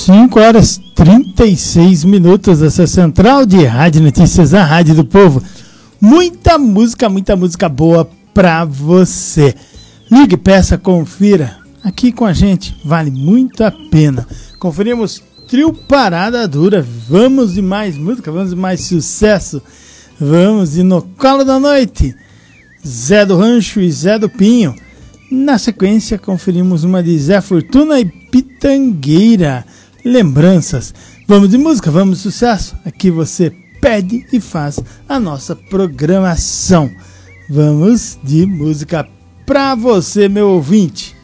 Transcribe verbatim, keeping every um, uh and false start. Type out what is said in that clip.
cinco horas e trinta e seis minutos, essa central de rádio notícias, a rádio do povo. Muita música, muita música boa pra você. Ligue, peça, confira. Aqui com a gente, vale muito a pena. Conferimos Trio Parada Dura. Vamos de mais música, vamos de mais sucesso. Vamos de No Colo da Noite, Zé do Rancho e Zé do Pinho. Na sequência, conferimos uma de Zé Fortuna e Pitangueira, Lembranças. Vamos de música, vamos de sucesso. Aqui você pede e faz a nossa programação. Vamos de música pra você, meu ouvinte.